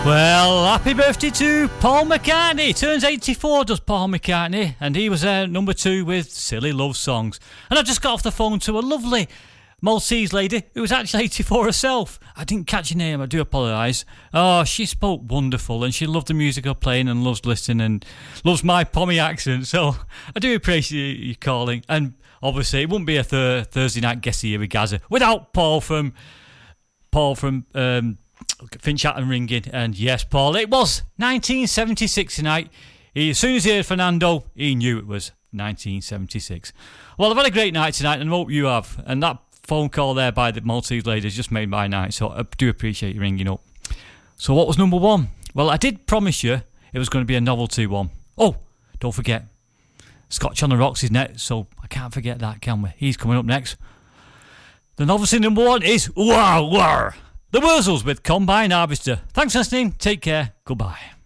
Well, happy birthday to Paul McCartney. He turns 84, does Paul McCartney, and he was number 2 with Silly Love Songs. And I've just got off the phone to a lovely Maltese lady who was actually 84 herself. I didn't catch your name, I do apologise. Oh, she spoke wonderful, and she loved the music I'm playing and loves listening and loves my Pommy accent, so I do appreciate you calling. And obviously, it wouldn't be a Thursday night guest here with Gaza without Paul from Finch Hat and Ringing. And yes, Paul, it was 1976 tonight. As soon as he heard Fernando, he knew it was 1976. Well, I've had a great night tonight, and I hope you have. And that phone call there by the Maltese lady has just made my night, so I do appreciate you ringing up. So what was number 1? Well, I did promise you it was going to be a novelty one. Oh, don't forget, Scotch on the Rocks is next, so I can't forget that, can we? He's coming up next. The novelty number 1 is Wow Wow, The Wurzels with Combine Harvester. Thanks for listening. Take care. Goodbye.